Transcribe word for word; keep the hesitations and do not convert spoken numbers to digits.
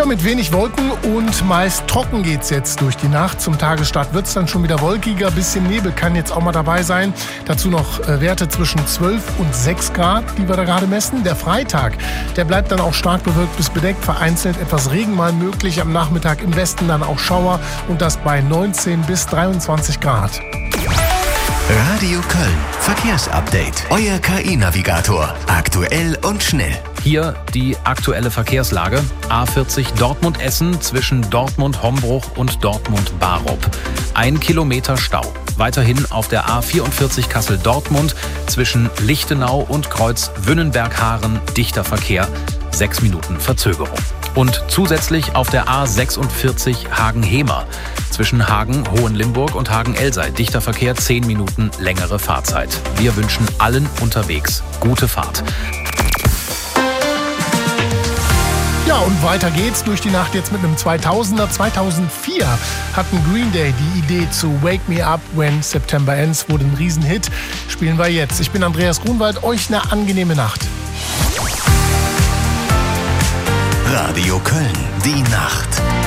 mit wenig Wolken und meist trocken geht's jetzt durch die Nacht. Zum Tagesstart wird's dann schon wieder wolkiger. Bisschen Nebel kann jetzt auch mal dabei sein. Dazu noch äh, Werte zwischen zwölf und sechs Grad, die wir da gerade messen. Der Freitag, der bleibt dann auch stark bewölkt bis bedeckt. Vereinzelt etwas Regen mal möglich. Am Nachmittag im Westen dann auch Schauer und das bei neunzehn bis dreiundzwanzig Grad. Radio Köln. Verkehrsupdate. Euer K I-Navigator. Aktuell und schnell. Hier die aktuelle Verkehrslage. A vierzig Dortmund-Essen zwischen Dortmund-Hombruch und Dortmund-Barup. Ein Kilometer Stau. Weiterhin auf der A vierundvierzig Kassel-Dortmund zwischen Lichtenau und Kreuz Wünnenberg-Haaren dichter Verkehr. Sechs Minuten Verzögerung. Und zusätzlich auf der A sechsundvierzig Hagen-Hemer. Zwischen Hagen-Hohenlimburg und Hagen-Elsei dichter Verkehr, zehn Minuten längere Fahrzeit. Wir wünschen allen unterwegs gute Fahrt. Ja, und weiter geht's durch die Nacht jetzt mit einem zweitausender. zweitausendvier hatten Green Day die Idee zu Wake Me Up When September Ends, wurde ein Riesenhit. Spielen wir jetzt. Ich bin Andreas Grunwald, euch eine angenehme Nacht. Radio Köln, die Nacht.